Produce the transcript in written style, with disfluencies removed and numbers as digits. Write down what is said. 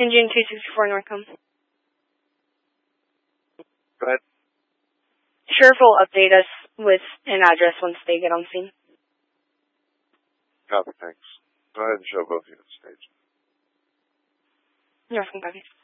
Engine 264 Norcom. Go ahead. Sheriff will update us with an address once they get on scene. Copy, thanks. Go ahead and show both units stage. Norcom, copy.